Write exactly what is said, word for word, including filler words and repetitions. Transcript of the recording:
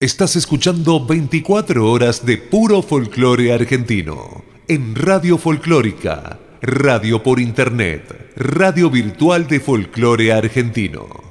Estás escuchando veinticuatro horas de puro folclore argentino en Radio Folclórica, radio por internet, radio virtual de folclore argentino.